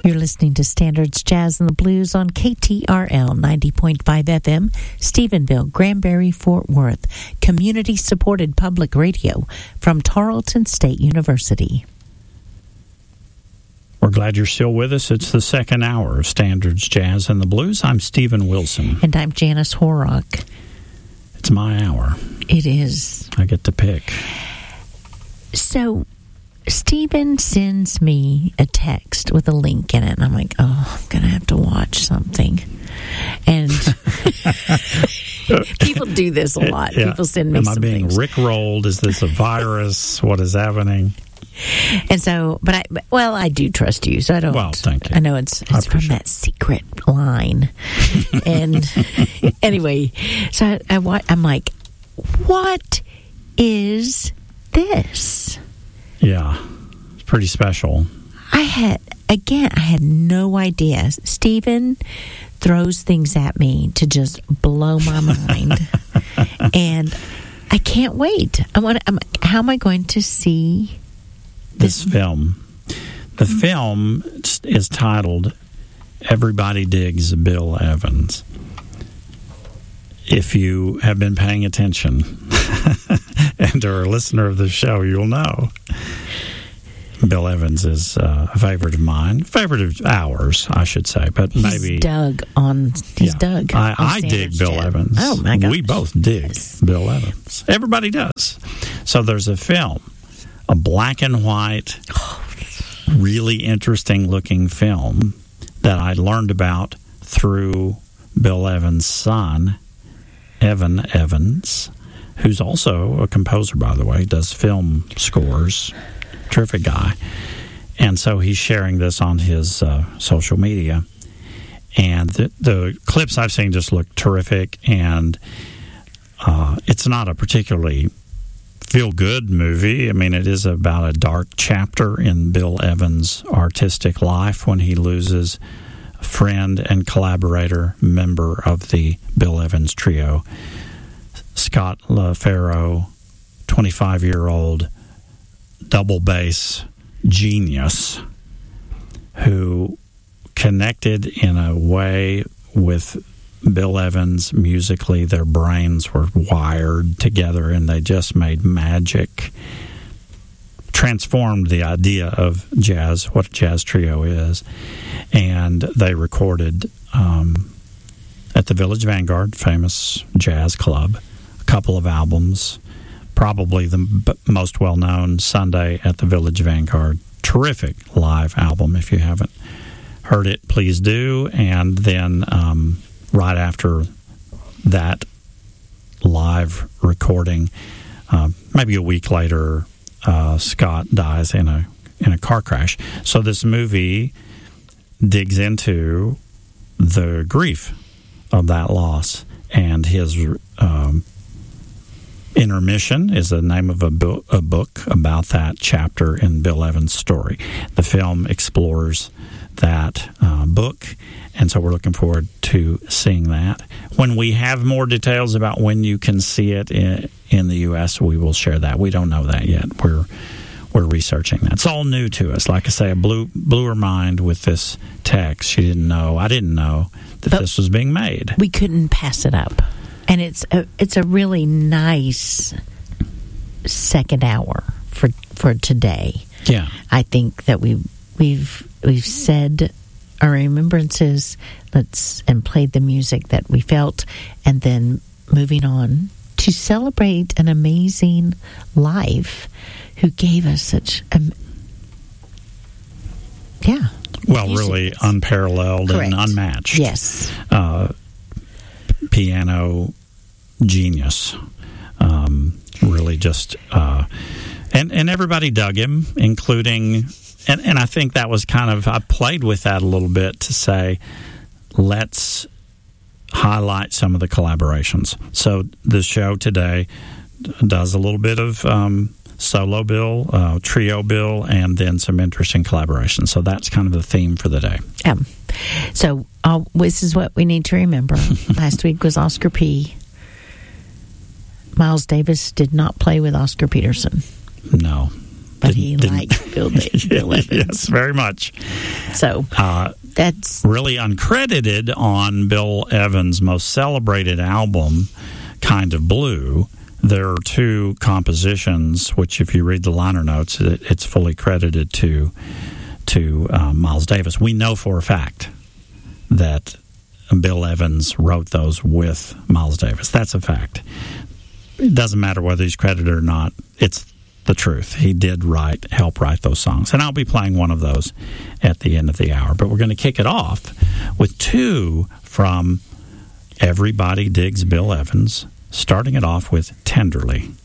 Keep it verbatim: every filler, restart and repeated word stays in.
You're listening to Standards Jazz and the Blues on K T R L ninety point five F M, Stephenville, Granbury, Fort Worth, community-supported public radio from Tarleton State University. We're glad you're still with us. It's the second hour of Standards Jazz and the Blues. I'm Stephen Wilson. And I'm Janice Horrock. It's my hour. It is. I get to pick. So, Stephen sends me a text with a link in it, and I'm like, oh, I'm going to have to watch something. And people do this a lot. Yeah. People send me Am some I being things. rickrolled? Is this a virus? What is happening? And so, but I, well, I do trust you, so I don't. Well, thank you. I know it's, it's from that secret line. And anyway, so I, I, wa- I'm like, what is this? Yeah, it's pretty special. I had, again, I had no idea. Stephen throws things at me to just blow my mind. And I can't wait. I want. I'm, how am I going to see this, this film? The mm-hmm. film is titled Everybody Digs Bill Evans. If you have been paying attention and are a listener of the show, you'll know Bill Evans is uh, a favorite of mine, favorite of ours, I should say. But he's maybe Doug on. He's yeah, Doug. I, on I dig Bill Jazz. Evans. Oh my God! We both dig yes. Bill Evans. Everybody does. So there's a film, a black and white, really interesting looking film that I learned about through Bill Evans' son, Evan Evans, who's also a composer, by the way, does film scores. Terrific guy. And so he's sharing this on his uh, social media. And the, the clips I've seen just look terrific. And uh, it's not a particularly feel-good movie. I mean, it is about a dark chapter in Bill Evans' artistic life when he loses a friend and collaborator, member of the Bill Evans Trio, Scott LaFaro, twenty-five-year-old double bass genius who connected in a way with Bill Evans musically. Their brains were wired together and they just made magic, transformed the idea of jazz, what a jazz trio is. And they recorded um, at the Village Vanguard, famous jazz club, a couple of albums. Probably the b- most well-known, Sunday at the Village Vanguard. Terrific live album. If you haven't heard it, please do. And then um, right after that live recording, uh, maybe a week later, uh, Scott dies in a in a car crash. So this movie digs into the grief of that loss and his um Intermission is the name of a, bo- a book about that chapter in Bill Evans' story. The film explores that uh, book, and so we're looking forward to seeing that. When we have more details about when you can see it in, in the U S, we will share that. We don't know that yet. We're we're researching that. It's all new to us. Like I say, I blew, blew her mind with this text. She didn't know. I didn't know that but this was being made. We couldn't pass it up. And it's a, it's a really nice second hour for for today. Yeah, I think that we we've we've said our remembrances. Let's and played the music that we felt, and then moving on to celebrate an amazing life who gave us such a yeah. Well, really unparalleled Correct. and unmatched. Yes. Uh, piano genius. Um, really just... Uh, and, and everybody dug him, including... And, and I think that was kind of... I played with that a little bit to say, let's highlight some of the collaborations. So the show today does a little bit of... Um, solo bill, uh, trio bill, and then some interesting collaborations. So that's kind of the theme for the day. Yeah. So uh, this is what we need to remember. Last week was Oscar P. Miles Davis did not play with Oscar Peterson. No. but he liked Bill, Bill Evans. Yes, very much. So uh, that's really uncredited on Bill Evans' most celebrated album, Kind of Blue. There are two compositions, which if you read the liner notes, it, it's fully credited to to uh, Miles Davis. We know for a fact that Bill Evans wrote those with Miles Davis. That's a fact. It doesn't matter whether he's credited or not. It's the truth. He did write, help write those songs. And I'll be playing one of those at the end of the hour. But we're going to kick it off with two from Everybody Digs Bill Evans, starting it off with Tenderly.